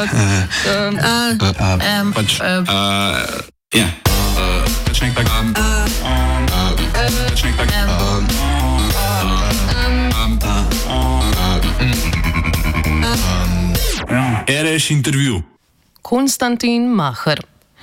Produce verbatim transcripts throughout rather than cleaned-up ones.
Uh, um, uh, uh, um, pač, uh, uh, ja, uh, pač nek tak, um, um, uh, pač nek tak, um, um, um, R S intervju. Konstantin Maher.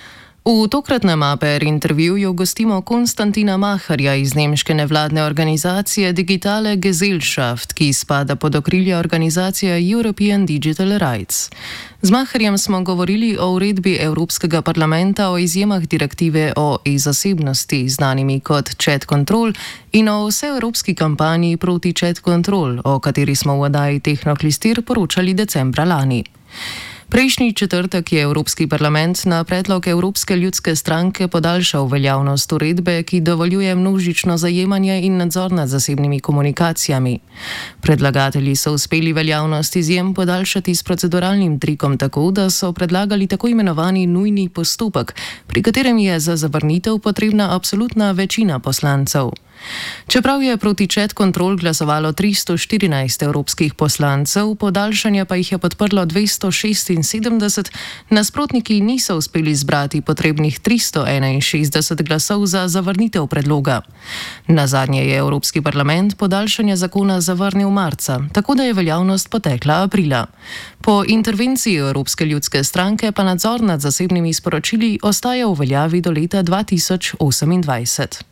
V tokratnem A P R intervjuju gostimo Konstantina Maherja iz nemške nevladne organizacije Digitale Gesellschaft, ki spada pod okrilje organizacije European Digital Rights. Z Maherjem smo govorili o uredbi Evropskega parlamenta o izjemah direktive o e-zasebnosti, znanimi kot Chat Control, in o vseevropski kampanji proti Chat Control, o kateri smo v oddaji Tehnoklistir poročali decembra lani. Prejšnji četrtek je Evropski parlament na predlog Evropske ljudske stranke podaljšal veljavnost uredbe, ki dovoljuje množično zajemanje in nadzor nad zasebnimi komunikacijami. Predlagatelji so uspeli veljavnost izjem podaljšati s proceduralnim trikom tako, da so predlagali tako imenovani nujni postopek, pri katerem je za zavrnitev potrebna absolutna večina poslancev. Čeprav je proti Chat Control glasovalo tristo štirinajst evropskih poslancev, podaljšanje pa jih je podprlo dvesto šestinsedemdeset, nasprotniki niso uspeli zbrati potrebnih tristo enainšestdeset glasov za zavrnitev predloga. Nazadnje je Evropski parlament podaljšanje zakona zavrnil marca, tako da je veljavnost potekla aprila. Po intervenciji Evropske ljudske stranke pa nadzor nad zasebnimi sporočili ostaja v veljavi do leta dva tisoč osemindvajset.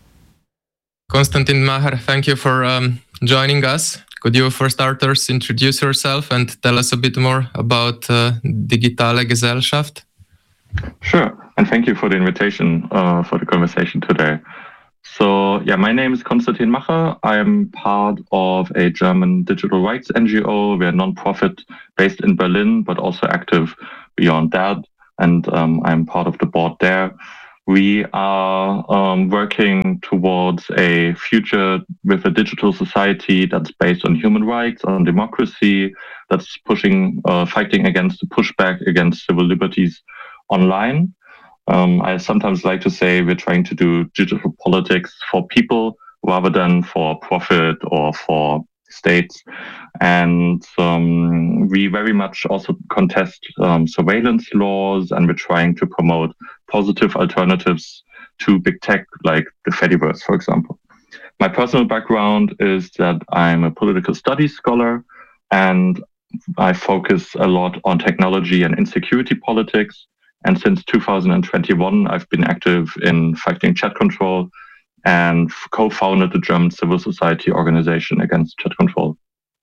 Konstantin Maher, thank you for um, joining us. Could you, for starters, introduce yourself and tell us a bit more about uh, Digitale Gesellschaft? Sure, and thank you for the invitation uh, for the conversation today. So, yeah, my name is Konstantin Maher. I am part of a German digital rights N G O. We're a non-profit based in Berlin, but also active beyond that. And um, I'm part of the board there. We are um, working towards a future with a digital society that's based on human rights, on democracy, that's pushing, uh, fighting against the pushback against civil liberties online. Um, I sometimes like to say we're trying to do digital politics for people rather than for profit or for states. And um, we very much also contest um, surveillance laws, and we're trying to promote positive alternatives to big tech, like the Fediverse, for example. My personal background is that I'm a political studies scholar, and I focus a lot on technology and insecurity politics. And since two thousand twenty-one, I've been active in fighting Chat Control and co-founded the German civil society organization against Chat Control.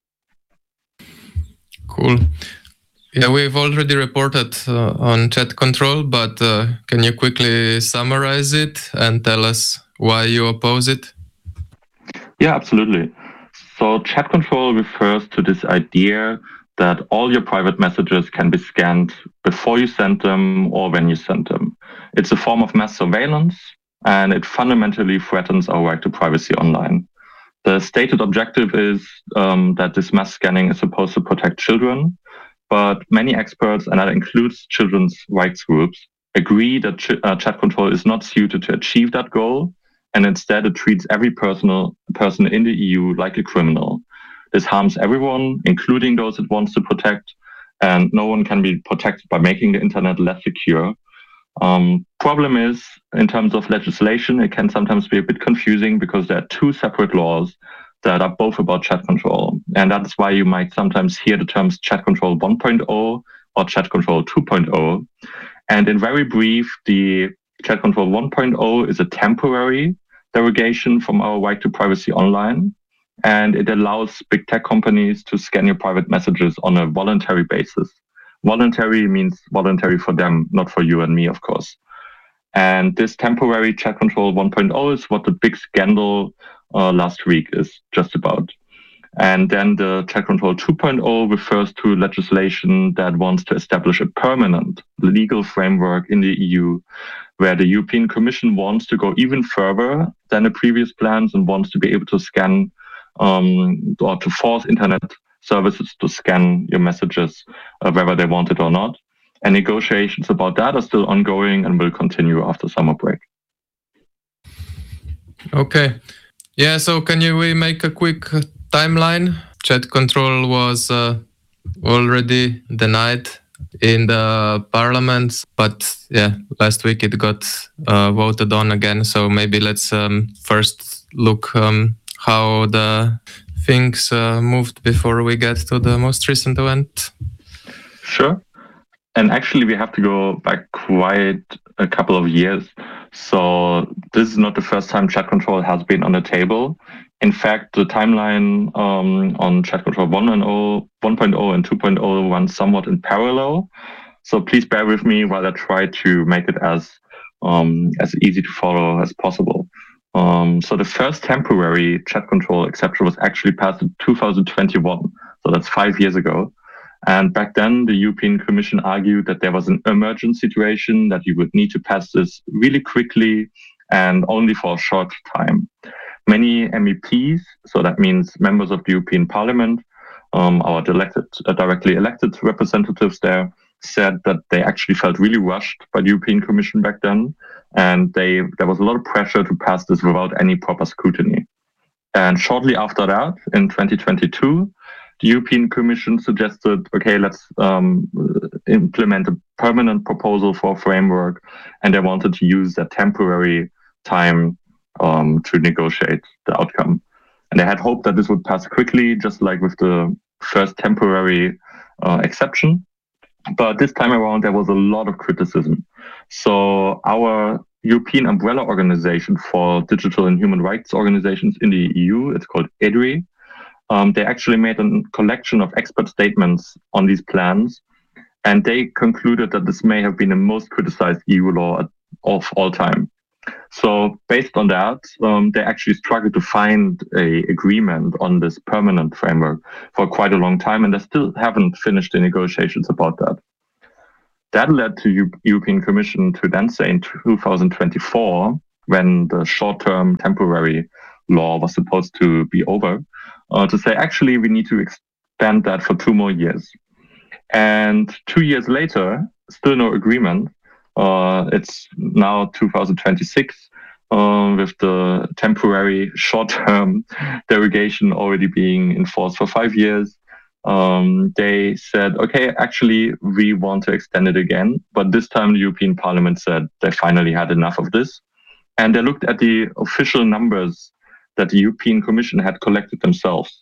Cool. Yeah, we've already reported uh, on Chat Control, but uh, can you quickly summarize it and tell us why you oppose it? Yeah, absolutely. So Chat Control refers to this idea that all your private messages can be scanned before you send them or when you send them. It's a form of mass surveillance, and it fundamentally threatens our right to privacy online. The stated objective is um, that this mass scanning is supposed to protect children, but many experts, and that includes children's rights groups, agree that ch- uh, Chat Control is not suited to achieve that goal, and instead it treats every personal person in the E U like a criminal. This harms everyone, including those it wants to protect, and no one can be protected by making the internet less secure. Um, problem is, in terms of legislation, it can sometimes be a bit confusing because there are two separate laws that are both about chat control. And that's why you might sometimes hear the terms Chat Control one point oh or Chat Control two point oh. And in very brief, the Chat Control one point oh is a temporary derogation from our right to privacy online. And it allows big tech companies to scan your private messages on a voluntary basis. Voluntary means voluntary for them, not for you and me, of course. And this temporary Chat Control one point oh is what the big scandal uh, last week is just about. And then the Chat Control two point oh refers to legislation that wants to establish a permanent legal framework in the E U, where the European Commission wants to go even further than the previous plans and wants to be able to scan um, or to force internet services to scan your messages uh, whether they want it or not. And negotiations about that are still ongoing and will continue after summer break. Okay. Yeah, so can you we make a quick timeline? Chat Control was uh, already denied in the parliament, but yeah, last week it got uh, voted on again. So maybe let's um, first look um, how the things uh, moved before we get to the most recent event. Sure. And actually, we have to go back quite a couple of years. So this is not the first time chat control has been on the table. In fact, the timeline um, on chat control one point oh and two point oh runs somewhat in parallel. So please bear with me while I try to make it as um, as easy to follow as possible. Um, so the first temporary chat control exception was actually passed in two thousand twenty-one. So that's five years ago. And back then, the European Commission argued that there was an emergent situation, that you would need to pass this really quickly and only for a short time. Many M E Ps, so that means members of the European Parliament, um, our elected, uh, directly elected representatives there, said that they actually felt really rushed by the European Commission back then. And they there was a lot of pressure to pass this without any proper scrutiny. And shortly after that, in twenty twenty-two, the European Commission suggested, okay, let's um, implement a permanent proposal for a framework, and they wanted to use that temporary time um, to negotiate the outcome. And they had hoped that this would pass quickly, just like with the first temporary uh, exception. But this time around, there was a lot of criticism. So our European umbrella organization for digital and human rights organizations in the E U, it's called EDRI, Um, they actually made a collection of expert statements on these plans, and they concluded that this may have been the most criticized E U law of all time. So based on that, um, they actually struggled to find a agreement on this permanent framework for quite a long time, and they still haven't finished the negotiations about that. That led to U- European Commission to then say in two thousand twenty-four, when the short-term temporary law was supposed to be over, uh, to say, actually, we need to expand that for two more years. And two years later, still no agreement. Uh, it's now two thousand twenty-six, uh, with the temporary short-term derogation already being enforced for five years. Um, they said, okay, actually, we want to extend it again. But this time, the European Parliament said they finally had enough of this. And they looked at the official numbers that the European Commission had collected themselves.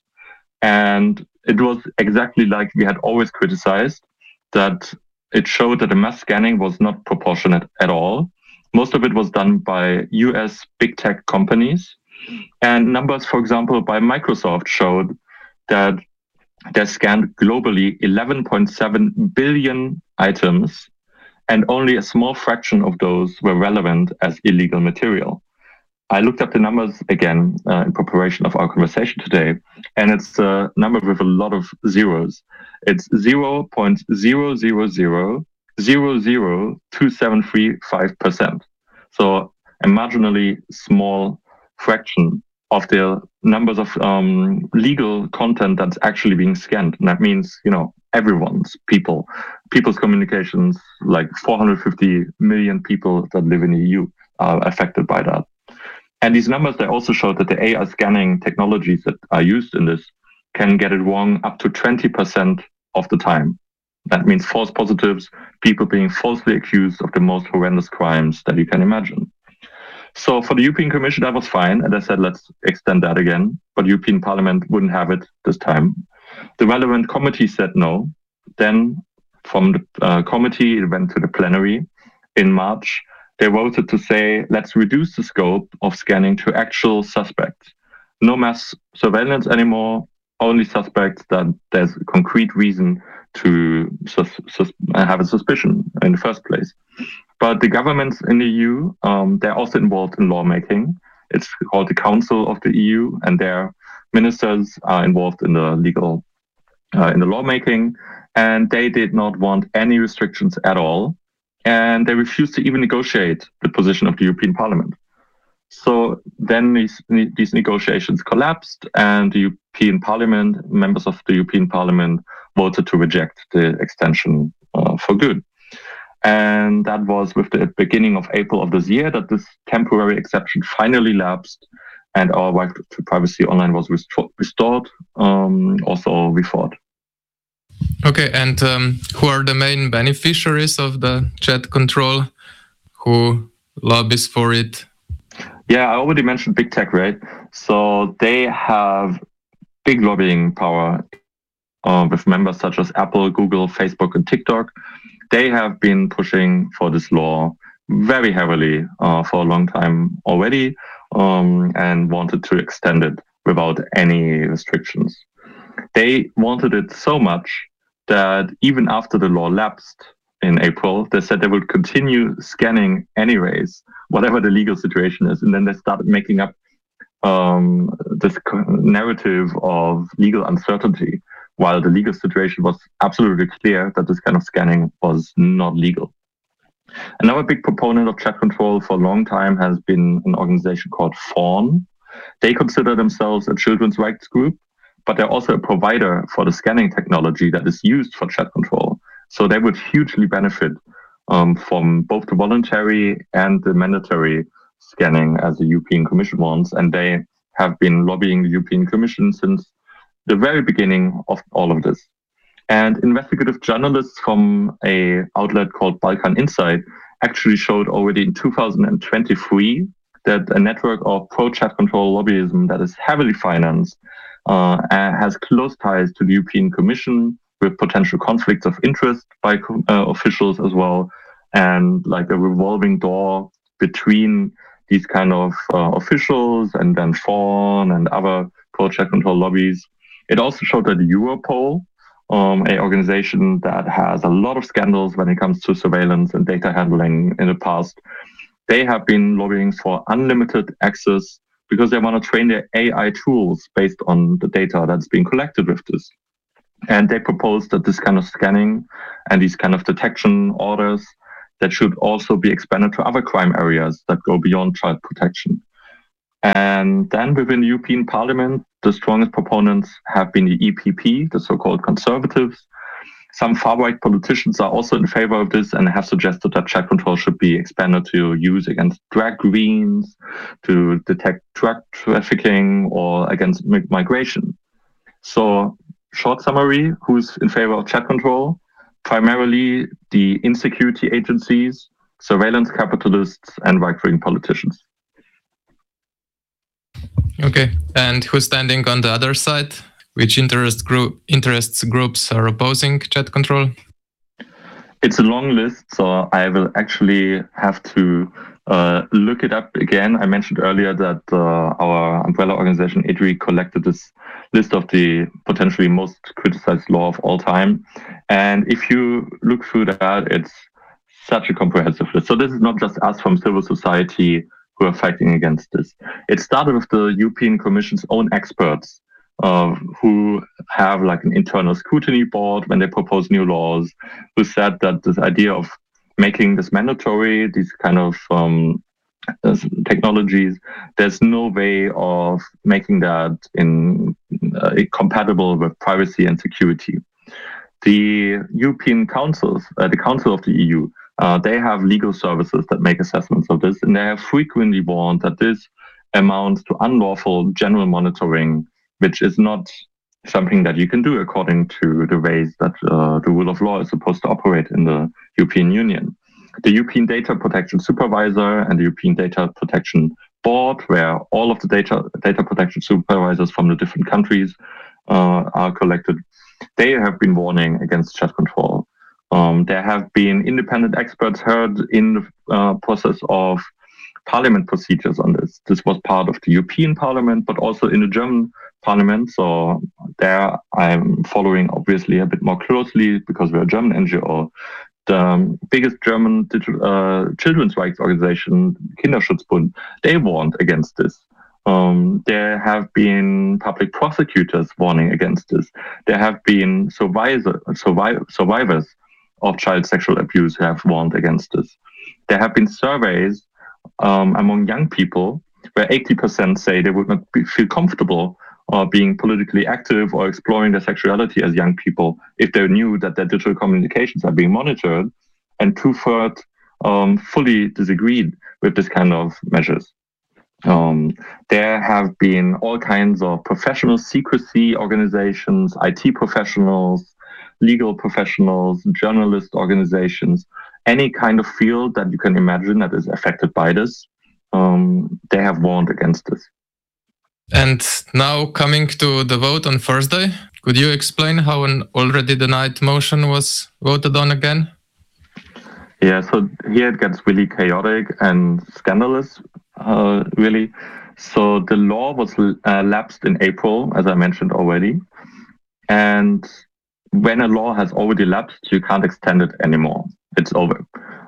And it was exactly like we had always criticized, that it showed that the mass scanning was not proportionate at all. Most of it was done by U S big tech companies. And numbers, for example, by Microsoft showed that they scanned globally eleven point seven billion items, and only a small fraction of those were relevant as illegal material. I looked up the numbers again uh, in preparation of our conversation today, and it's a number with a lot of zeros. It's zero point zero zero zero zero zero two seven three five percent. So a marginally small fraction of the numbers of um, legal content that's actually being scanned. And that means, you know, everyone's people, people's communications, like four hundred fifty million people that live in the E U are affected by that. And these numbers, they also showed that the A I scanning technologies that are used in this can get it wrong up to twenty percent of the time. That means false positives, people being falsely accused of the most horrendous crimes that you can imagine. So for the European Commission, that was fine. And they said, let's extend that again. But the European Parliament wouldn't have it this time. The relevant committee said no. Then from the uh, committee, it went to the plenary in March. They voted to say, let's reduce the scope of scanning to actual suspects. No mass surveillance anymore, only suspects that there's a concrete reason to sus- sus- have a suspicion in the first place. But the governments in the E U, um, they're also involved in lawmaking. It's called the Council of the E U, and their ministers are involved in the legal, uh, in the lawmaking, and they did not want any restrictions at all. And they refused to even negotiate the position of the European Parliament. So then these, these negotiations collapsed, and the European Parliament, members of the European Parliament, voted to reject the extension uh, for good. And that was with the beginning of April of this year that this temporary exception finally lapsed, and our right to privacy online was restor- restored, um, also we thought. Okay, and um, who are the main beneficiaries of the chat control? Who lobbies for it? Yeah, I already mentioned big tech, right? So they have big lobbying power uh, with members such as Apple, Google, Facebook, and TikTok. They have been pushing for this law very heavily uh, for a long time already um, and wanted to extend it without any restrictions. They wanted it so much that even after the law lapsed in April, they said they would continue scanning anyways, whatever the legal situation is. And then they started making up um, this narrative of legal uncertainty, while the legal situation was absolutely clear that this kind of scanning was not legal. Another big proponent of chat control for a long time has been an organization called Fawn. They consider themselves a children's rights group, but they're also a provider for the scanning technology that is used for chat control. So they would hugely benefit um, from both the voluntary and the mandatory scanning as the European Commission wants. And they have been lobbying the European Commission since the very beginning of all of this. And investigative journalists from a outlet called Balkan Insight actually showed already in two thousand twenty-three that a network of pro-chat control lobbyism that is heavily financed uh, has close ties to the European Commission with potential conflicts of interest by uh, officials as well, and like a revolving door between these kind of uh, officials and then Fawn and other pro-chat control lobbies. It also showed that Europol, um, an organization that has a lot of scandals when it comes to surveillance and data handling in the past, they have been lobbying for unlimited access because they want to train their A I tools based on the data that's being collected with this. And they propose that this kind of scanning and these kind of detection orders that should also be expanded to other crime areas that go beyond child protection. And then within the European Parliament, the strongest proponents have been the E P P, the so-called conservatives. Some far-right politicians are also in favor of this and have suggested that chat control should be expanded to use against drag queens, to detect drug trafficking, or against migration. So, short summary, who's in favor of chat control? Primarily the insecurity agencies, surveillance capitalists, and right-wing politicians. Okay, and who's standing on the other side? Which interest group, interests groups are opposing chat control? It's a long list, so I will actually have to uh, look it up again. I mentioned earlier that uh, our umbrella organization, I D R I, collected this list of the potentially most criticized law of all time. And if you look through that, it's such a comprehensive list. So this is not just us from civil society who are fighting against this. It started with the European Commission's own experts, Uh, who have like an internal scrutiny board when they propose new laws, who said that this idea of making this mandatory, these kind of um, technologies, there's no way of making that in uh, compatible with privacy and security. The European Councils, uh, the Council of the E U, uh, they have legal services that make assessments of this, and they have frequently warned that this amounts to unlawful general monitoring, which is not something that you can do according to the ways that uh, the rule of law is supposed to operate in the European Union. The European Data Protection Supervisor and the European Data Protection Board, where all of the data data protection supervisors from the different countries uh, are collected, they have been warning against chat control. Um, there have been independent experts heard in the uh, process of parliament procedures on this. This was part of the European Parliament, but also in the German Parliament. So there I'm following obviously a bit more closely because we're a German N G O. The biggest German digital, uh, children's rights organization, Kinderschutzbund, they warned against this. Um, there have been public prosecutors warning against this. There have been survivor, surviv- survivors of child sexual abuse who have warned against this. There have been surveys um, among young people where eighty percent say they would not be, feel comfortable or being politically active or exploring their sexuality as young people if they knew that their digital communications are being monitored, and two-thirds um, fully disagreed with this kind of measures. Um, there have been all kinds of professional secrecy organizations, I T professionals, legal professionals, journalist organizations, any kind of field that you can imagine that is affected by this. Um, they have warned against this. And now coming to the vote on Thursday, could you explain how an already denied motion was voted on again? Yeah, so here it gets really chaotic and scandalous, uh, really. So the law was uh, lapsed in April, as I mentioned already. And when a law has already lapsed, you can't extend it anymore. It's over.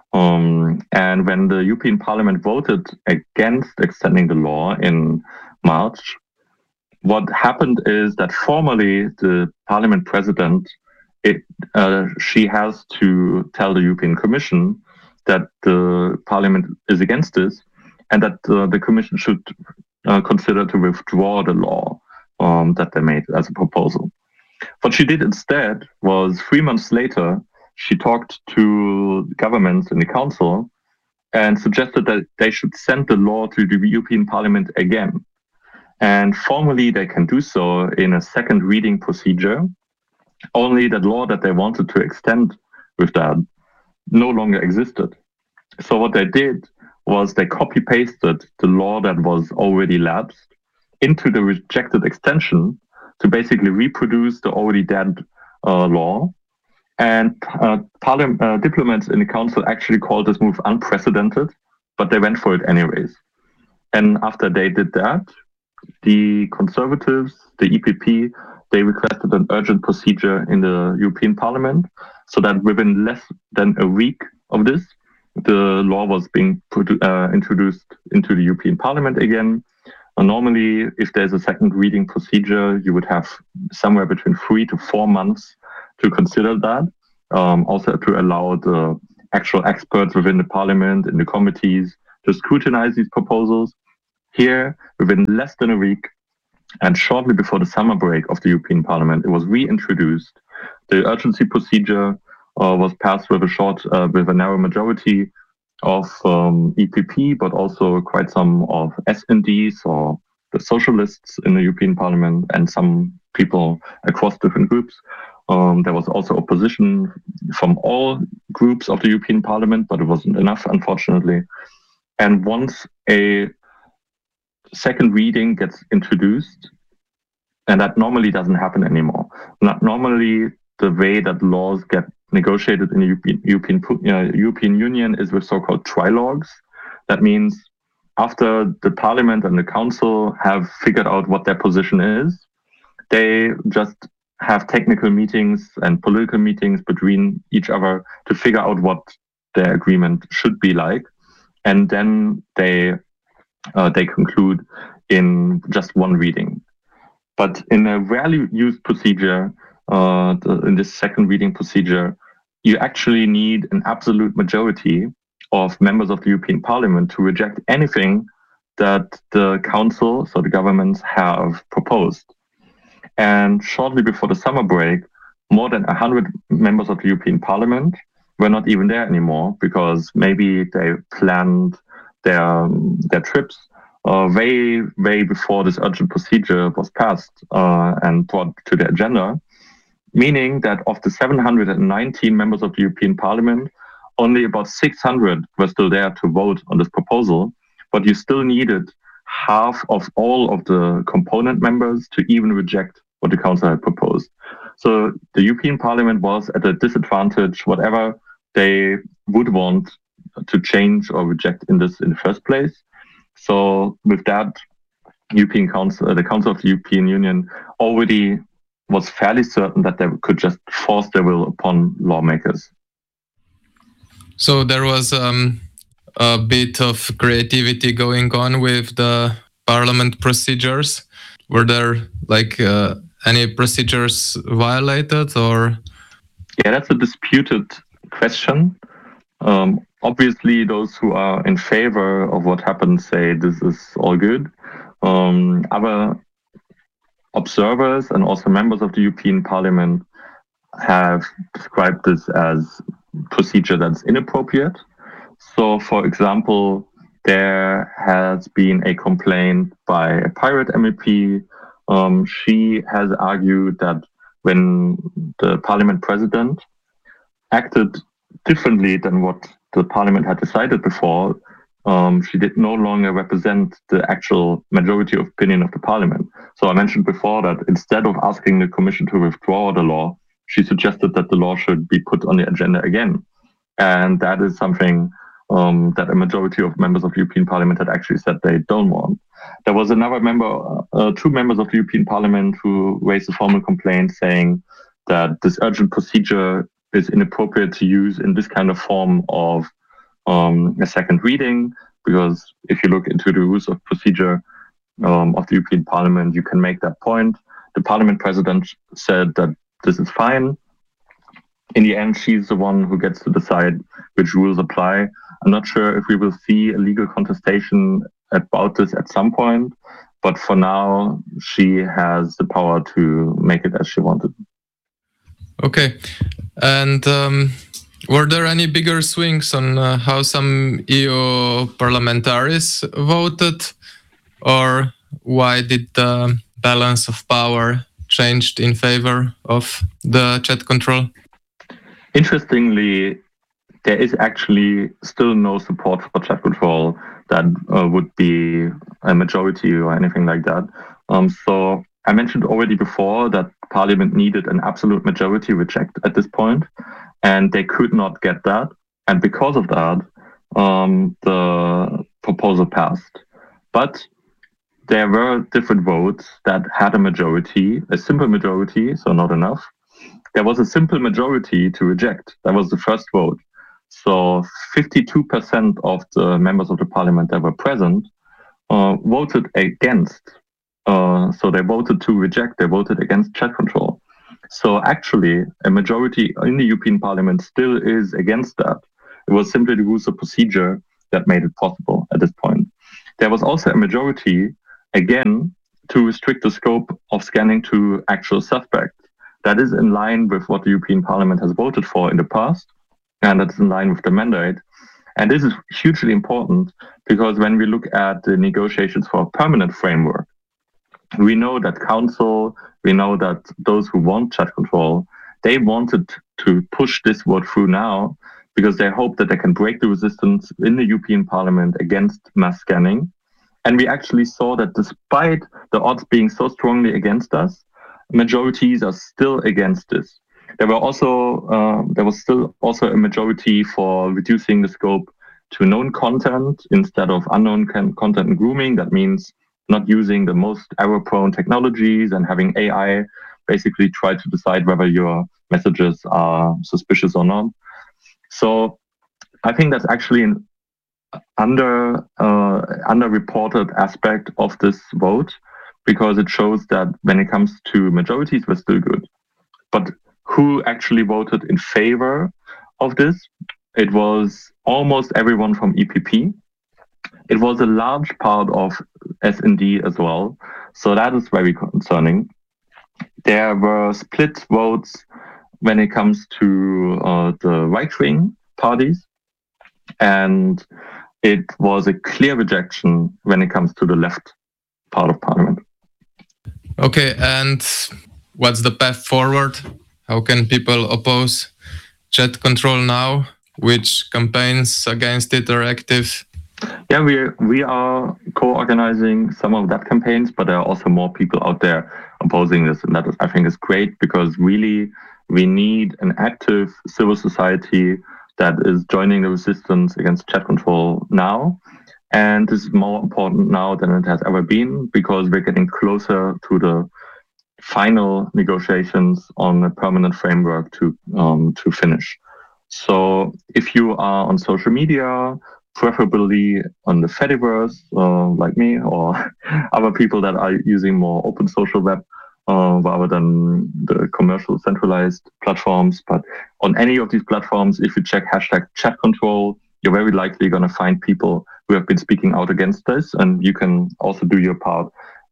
Um, and when the European Parliament voted against extending the law in March, what happened is that formally the Parliament President, it, uh, she has to tell the European Commission that the Parliament is against this and that uh, the Commission should uh, consider to withdraw the law um, that they made as a proposal. What she did instead was three months later, she talked to governments in the Council and suggested that they should send the law to the European Parliament again. And formally, they can do so in a second reading procedure. Only the law that they wanted to extend with that no longer existed. So what they did was they copy-pasted the law that was already lapsed into the rejected extension to basically reproduce the already dead uh, law. And uh, parliament, uh, diplomats in the Council actually called this move unprecedented, but they went for it anyways. And after they did that, the Conservatives, the E P P, they requested an urgent procedure in the European Parliament so that within less than a week of this, the law was being put, uh, introduced into the European Parliament again. And normally, if there's a second reading procedure, you would have somewhere between three to four months to consider that. Um, also to allow the actual experts within the Parliament and the committees to scrutinize these proposals. Here, within less than a week, and shortly before the summer break of the European Parliament, it was reintroduced. The urgency procedure uh, was passed with a short, uh, with a narrow majority of um, E P P, but also quite some of S and Ds or the socialists in the European Parliament and some people across different groups. Um, there was also opposition from all groups of the European Parliament, but it wasn't enough, unfortunately. And once a second reading gets introduced, and that normally doesn't happen anymore. Not normally, the way that laws get negotiated in the European, European, uh, European Union is with so-called trilogues. That means after the Parliament and the Council have figured out what their position is, they just have technical meetings and political meetings between each other to figure out what their agreement should be like. And then they Uh, they conclude in just one reading. But in a rarely used procedure, uh, the, in this second reading procedure, you actually need an absolute majority of members of the European Parliament to reject anything that the Council, so the governments, have proposed. And shortly before the summer break, more than one hundred members of the European Parliament were not even there anymore because maybe they planned their their trips uh, way way before this urgent procedure was passed uh, and brought to the agenda, meaning that of the seven hundred nineteen members of the European Parliament, only about six hundred were still there to vote on this proposal, but you still needed half of all of the component members to even reject what the Council had proposed. So the European Parliament was at a disadvantage, whatever they would want to change or reject in this in the first place. So with that, European Council, uh, the Council of the European Union already was fairly certain that they could just force their will upon lawmakers. So there was um, a bit of creativity going on with the parliament procedures. Were there like uh, any procedures violated or? Yeah, that's a disputed question. Um, obviously, those who are in favor of what happened say this is all good. Um, other observers and also members of the European Parliament have described this as procedure that's inappropriate. So, for example, there has been a complaint by a pirate M E P. Um, she has argued that when the parliament president acted differently than what the parliament had decided before, um, she did no longer represent the actual majority of opinion of the parliament. So I mentioned before that instead of asking the commission to withdraw the law, she suggested that the law should be put on the agenda again. And that is something um, that a majority of members of the European Parliament had actually said they don't want. There was another member, uh, two members of the European Parliament who raised a formal complaint saying that this urgent procedure is inappropriate to use in this kind of form of um, a second reading, because if you look into the rules of procedure um, of the European Parliament, you can make that point. The Parliament president said that this is fine. In the end, she's the one who gets to decide which rules apply. I'm not sure if we will see a legal contestation about this at some point, but for now, she has the power to make it as she wanted. Okay. And um, were there any bigger swings on uh, how some E U parliamentarians voted, or why did the balance of power changed in favor of the chat control? Interestingly, there is actually still no support for chat control that uh, would be a majority or anything like that. Um, so I mentioned already before that Parliament needed an absolute majority reject at this point, and they could not get that. And because of that, um, the proposal passed. But there were different votes that had a majority, a simple majority, so not enough. There was a simple majority to reject. That was the first vote. So fifty-two percent of the members of the parliament that were present uh, voted against. Uh, so they voted to reject, they voted against chat control. So actually, a majority in the European Parliament still is against that. It was simply the rules of procedure that made it possible at this point. There was also a majority, again, to restrict the scope of scanning to actual suspects. That is in line with what the European Parliament has voted for in the past, and that's in line with the mandate. And this is hugely important because when we look at the negotiations for a permanent framework, we know that Council, we know that those who want chat control, they wanted to push this vote through now because they hope that they can break the resistance in the European Parliament against mass scanning. And we actually saw that despite the odds being so strongly against us, majorities are still against this. There were also uh, there was still also a majority for reducing the scope to known content instead of unknown content and grooming. That means not using the most error-prone technologies and having A I basically try to decide whether your messages are suspicious or not. So I think that's actually an under uh, underreported aspect of this vote, because it shows that when it comes to majorities, we're still good. But who actually voted in favor of this? It was almost everyone from E P P. It was a large part of S and D as well. So that is very concerning. There were split votes when it comes to uh, the right-wing parties. And it was a clear rejection when it comes to the left part of parliament. Okay, and what's the path forward? How can people oppose chat control now? Which campaigns against it are active? Yeah, we we are co-organizing some of that campaigns, but there are also more people out there opposing this, and that is, I think, is great because really we need an active civil society that is joining the resistance against chat control now. And this is more important now than it has ever been because we're getting closer to the final negotiations on a permanent framework to um, to finish. So if you are on social media, preferably on the Fediverse, uh, like me, or other people that are using more open social web uh, rather than the commercial centralized platforms. But on any of these platforms, if you check hashtag chat control, you're very likely going to find people who have been speaking out against this. And you can also do your part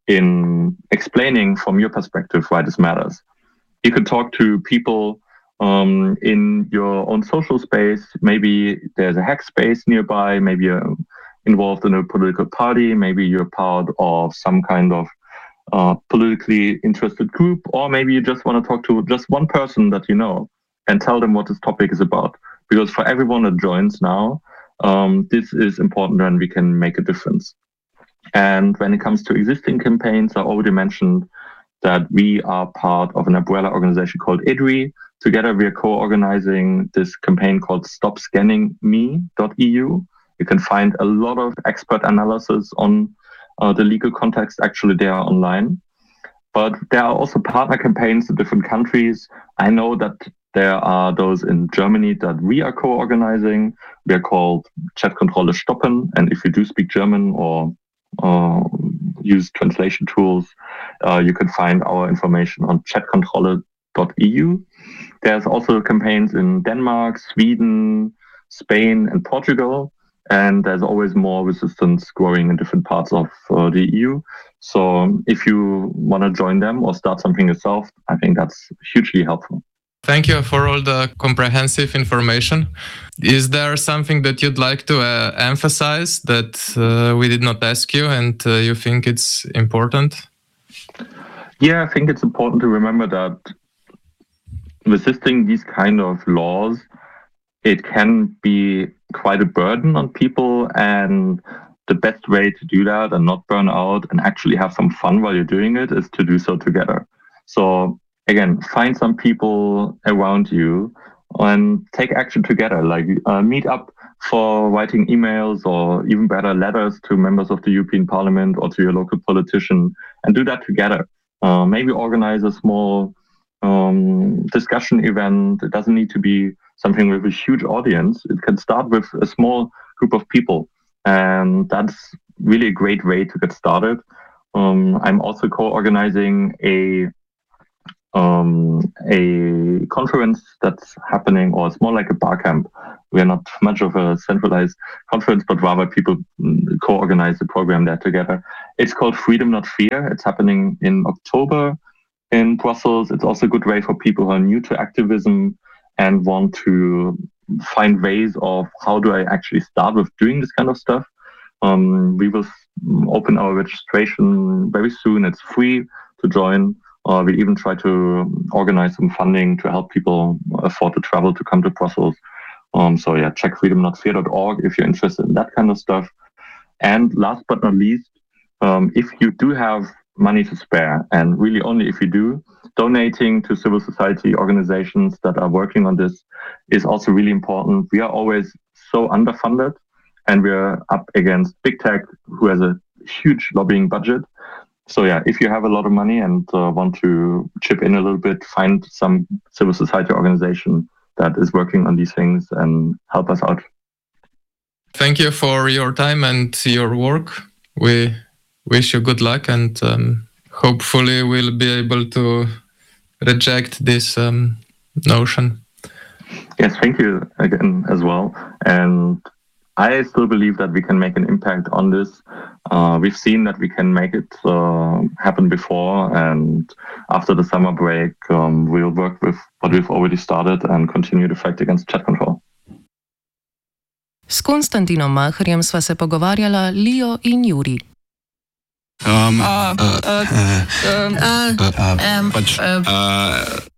in explaining from your perspective why this matters. You could talk to people um, in your own social space. Maybe there's a hack space nearby. Maybe you're involved in a political party. Maybe you're part of some kind of uh, politically interested group, or maybe you just want to talk to just one person that you know and tell them what this topic is about. Because for everyone that joins now, um, this is important and we can make a difference. And when it comes to existing campaigns, I already mentioned that we are part of an umbrella organization called I D R I. Together, we are co-organizing this campaign called stop scanning me dot e u. You can find a lot of expert analysis on uh, the legal context. Actually, they are online. But there are also partner campaigns in different countries. I know that there are those in Germany that we are co-organizing. We are called Chatkontrolle stoppen. And if you do speak German or uh, use translation tools, uh, you can find our information on chatkontrolle dot e u. There's also campaigns in Denmark, Sweden, Spain, and Portugal. And there's always more resistance growing in different parts of uh, the E U. So if you want to join them or start something yourself, I think that's hugely helpful. Thank you for all the comprehensive information. Is there something that you'd like to uh, emphasize that uh, we did not ask you and uh, you think it's important? Yeah, I think it's important to remember that resisting these kind of laws, it can be quite a burden on people, and the best way to do that and not burn out and actually have some fun while you're doing it is to do so together. So again, find some people around you and take action together, like uh, meet up for writing emails or even better letters to members of the European Parliament or to your local politician, and do that together. Uh, maybe organize a small um, discussion event. It doesn't need to be something with a huge audience. It can start with a small group of people. And that's really a great way to get started. Um, I'm also co-organizing a um, a conference that's happening, or it's more like a bar camp. We are not much of a centralized conference, but rather people co-organize the program there together. It's called Freedom Not Fear. It's happening in October in Brussels. It's also a good way for people who are new to activism and want to find ways of how do I actually start with doing this kind of stuff. Um, we will open our registration very soon. It's free to join. Uh, we even try to organize some funding to help people afford to travel to come to Brussels. Um, so yeah, check freedom not fear dot org if you're interested in that kind of stuff. And last but not least, um, if you do have money to spare, and really only if you do, donating to civil society organizations that are working on this is also really important. We are always so underfunded, and we're up against big tech, who has a huge lobbying budget. So yeah, if you have a lot of money and uh, want to chip in a little bit, find some civil society organization that is working on these things and help us out. Thank you for your time and your work. We wish you good luck, and um, hopefully we'll be able to reject this um, notion. Yes, thank you again as well. And I still believe that we can make an impact on this. Uh, we've seen that we can make it uh, happen before, and after the summer break, um, we'll work with what we've already started and continue the fight against chat control. S Konstantinom Macherjem sva se pogovarjala Lio in Juri. Um, uh, uh, uh, uh, uh, uh, uh, uh, uh,